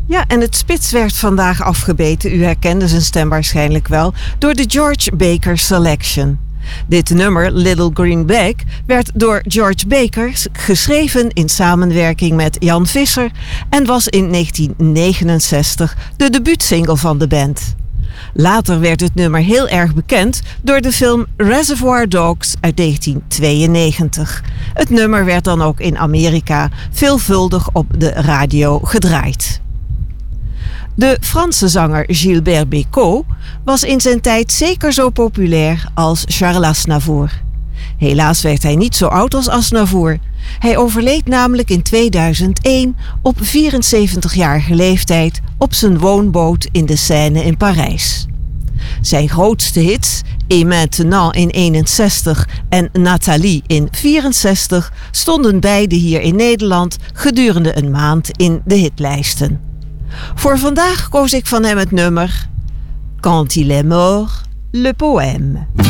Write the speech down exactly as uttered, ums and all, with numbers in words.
Ja, en het spits werd vandaag afgebeten, u herkende zijn stem waarschijnlijk wel, door de George Baker Selection. Dit nummer, Little Green Bag, werd door George Baker geschreven in samenwerking met Jan Visser en was in negentien negenenzestig de debuutsingle van de band. Later werd het nummer heel erg bekend door de film Reservoir Dogs uit negentien tweeënnegentig. Het nummer werd dan ook in Amerika veelvuldig op de radio gedraaid. De Franse zanger Gilbert Bécaud was in zijn tijd zeker zo populair als Charles Aznavour. Helaas werd hij niet zo oud als Aznavour. Hij overleed namelijk in tweeduizend één op vierenzeventigjarige leeftijd op zijn woonboot in de Seine in Parijs. Zijn grootste hits, Et Maintenant in eenenzestig en Nathalie in vierenzestig, stonden beide hier in Nederland gedurende een maand in de hitlijsten. Voor vandaag koos ik van hem het nummer Quand il est mort, le poème.